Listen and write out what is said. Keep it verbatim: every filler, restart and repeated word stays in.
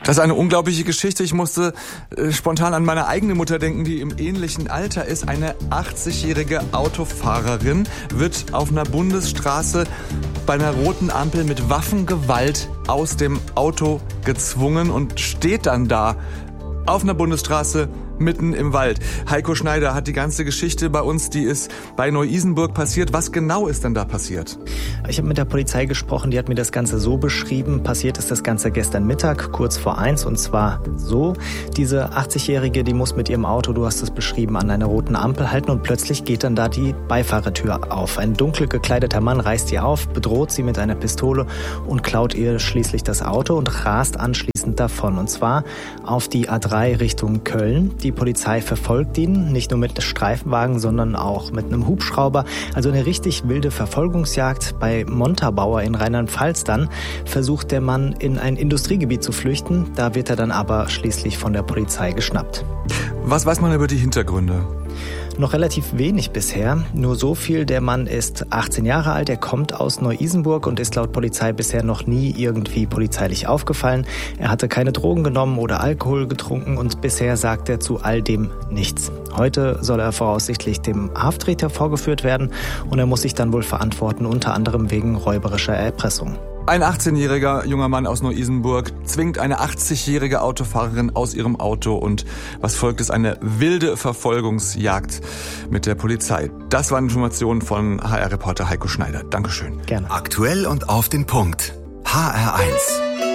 Das ist eine unglaubliche Geschichte. Ich musste äh, spontan an meine eigene Mutter denken, die im ähnlichen Alter ist. Eine achtzigjährige Autofahrerin wird auf einer Bundesstraße bei einer roten Ampel mit Waffengewalt aus dem Auto gezwungen und steht dann da auf einer Bundesstraße mitten im Wald. Heiko Schneider hat die ganze Geschichte bei uns, die ist bei Neu-Isenburg passiert. Was genau ist denn da passiert? Ich habe mit der Polizei gesprochen, die hat mir das Ganze so beschrieben. Passiert ist das Ganze gestern Mittag, kurz vor eins, und zwar so. Diese achtzigjährige, die muss mit ihrem Auto, du hast es beschrieben, an einer roten Ampel halten und plötzlich geht dann da die Beifahrertür auf. Ein dunkel gekleideter Mann reißt ihr auf, bedroht sie mit einer Pistole und klaut ihr schließlich das Auto und rast anschließend davon. Und zwar auf die A drei Richtung Köln. Die Polizei verfolgt ihn, nicht nur mit Streifenwagen, sondern auch mit einem Hubschrauber. Also eine richtig wilde Verfolgungsjagd. Bei Montabaur in Rheinland-Pfalz dann versucht der Mann in ein Industriegebiet zu flüchten. Da wird er dann aber schließlich von der Polizei geschnappt. Was weiß man über die Hintergründe? Noch relativ wenig bisher. Nur so viel, der Mann ist achtzehn Jahre alt, er kommt aus Neu-Isenburg und ist laut Polizei bisher noch nie irgendwie polizeilich aufgefallen. Er hatte keine Drogen genommen oder Alkohol getrunken und bisher sagt er zu all dem nichts. Heute soll er voraussichtlich dem Haftrichter vorgeführt werden und er muss sich dann wohl verantworten, unter anderem wegen räuberischer Erpressung. Ein achtzehnjähriger junger Mann aus Neu-Isenburg zwingt eine achtzigjährige Autofahrerin aus ihrem Auto und was folgt, ist eine wilde Verfolgungsjagd mit der Polizei. Das waren Informationen von H R-Reporter Heiko Schneider. Dankeschön. Gerne. Aktuell und auf den Punkt. H R eins.